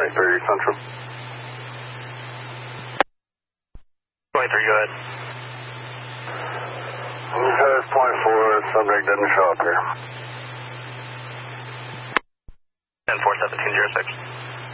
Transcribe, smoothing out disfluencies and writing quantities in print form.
23 Central. 23, go ahead. Okay, point 4, subject didn't show up here. 10-4-1706.